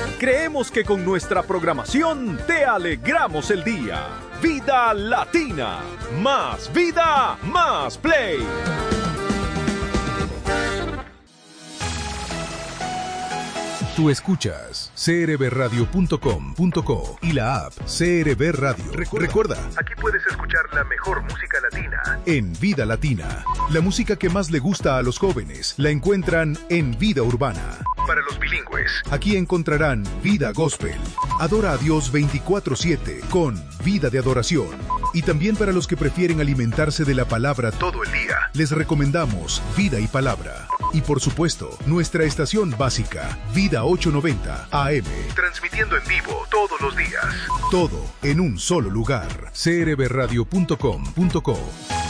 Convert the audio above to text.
Creemos que con nuestra programación te alegramos el día. Vida Latina. Más vida, más play. Tú escuchas crbradio.com.co y la app CRB Radio. Recuerda, aquí puedes escuchar la mejor música latina. En Vida Latina, la música que más le gusta a los jóvenes la encuentran en Vida Urbana. Para los bilingües, aquí encontrarán Vida Gospel. Adora a Dios 24/7 con Vida de Adoración. Y también para los que prefieren alimentarse de la palabra todo el día, les recomendamos Vida y Palabra. Y por supuesto, nuestra estación básica, Vida 890 AM, transmitiendo en vivo todos los días. Todo en un solo lugar. crbradio.com.co.